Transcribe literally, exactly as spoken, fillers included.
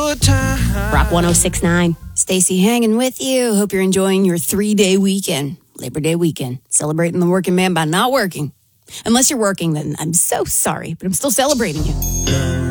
good time. Rock one oh six point nine. Stacy hanging with you. Hope you're enjoying your three-day weekend. Labor Day weekend. Celebrating the working man by not working. Unless you're working, then I'm so sorry, but I'm still celebrating you.